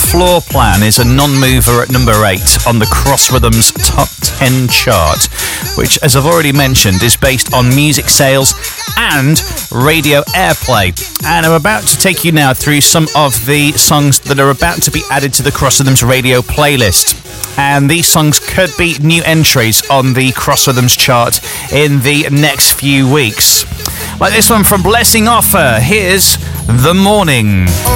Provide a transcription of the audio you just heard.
Floor Plan is a non-mover at number 8 on the Cross Rhythms Top 10 chart, which, as I've already mentioned, is based on music sales and radio airplay. And I'm about to take you now through some of the songs that are about to be added to the Cross Rhythms radio playlist. And these songs could be new entries on the Cross Rhythms chart in the next few weeks. Like this one from Blessing Offer. Here's The Morning.